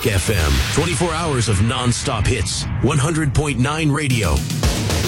FM. 24 hours of non-stop hits. 100.9 radio.